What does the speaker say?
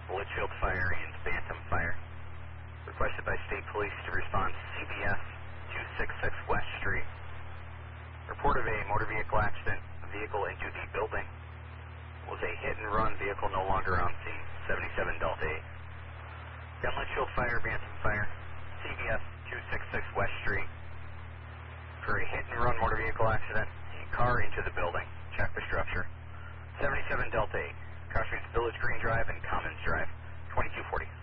Litchfield Fire and Bantam Fire. Requested by State Police to respond to CBS 266 West Street. Report of a motor vehicle accident, a vehicle into the building. Was a hit and run, vehicle no longer on scene, 77 Delta 8. Gun Litchfield Fire, Bantam Fire, CBS 266 West Street. For a hit and run motor vehicle accident, a car into the building. Check the structure. 77 Delta 8. Crossroads Village Green Drive and Commons Drive, 2240.